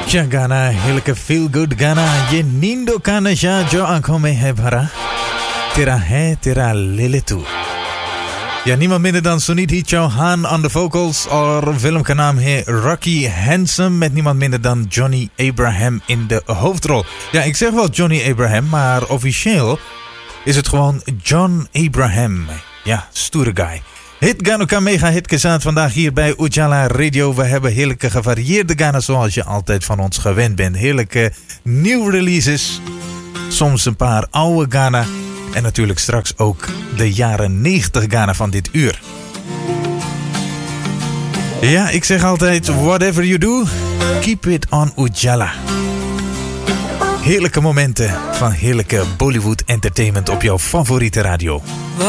अच्छा गाना हिलके फील गुड गाना ये नींदों का नशा जो आंखों में है भरा तेरा ले ले तू या niemand minder dan Sunidhi Chauhan on de vocals और film का नाम है Rocky Handsome met niemand minder dan Johnny Abraham in de hoofdrol. Ja, ik zeg wel Johnny Abraham, maar officieel is het gewoon John Abraham. Ja, stoere guy. Hit Ganoka mega hit gezaad vandaag hier bij Ujala Radio. We hebben heerlijke gevarieerde Ghana zoals je altijd van ons gewend bent. Heerlijke nieuwe releases. Soms een paar oude Ghana. En natuurlijk straks ook de jaren 90 Ghana van dit uur. Ja, ik zeg altijd, whatever you do, keep it on Ujala. Heerlijke momenten van heerlijke Bollywood entertainment op jouw favoriete radio.